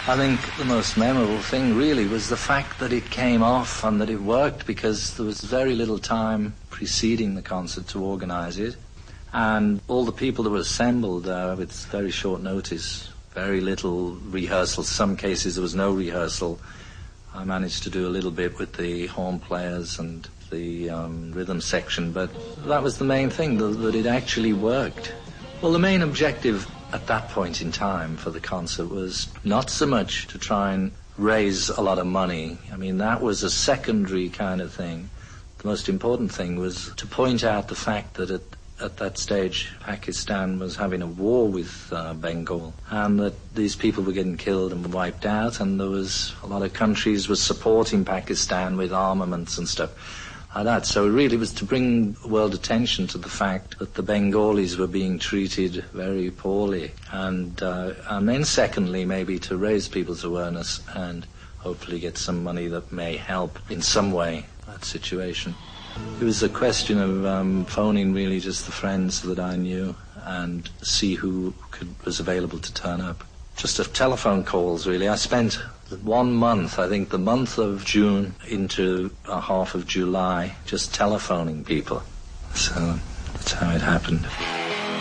I think the most memorable thing really was the fact that it came off and that it worked, because there was very little time preceding the concert to organise it, and all the people that were assembled with very short notice, very little rehearsal. In some cases there was no rehearsal. I managed to do a little bit with the horn players and the rhythm section, but that was the main thing, that it actually worked. Well, the main objective at that point in time for the concert was not so much to try and raise a lot of money. I mean, that was a secondary kind of thing. The most important thing was to point out the fact that at that stage Pakistan was having a war with Bengal, and that these people were getting killed and wiped out, and there was a lot of countries were supporting Pakistan with armaments and stuff like that. So it really was to bring world attention to the fact that the Bengalis were being treated very poorly, and then secondly, maybe to raise people's awareness and hopefully get some money that may help in some way that situation. It was a question of phoning really just the friends that I knew and see who was available to turn up. Just a telephone calls, really. I spent 1 month, I think the month of June into half of July, just telephoning people. So that's how it happened.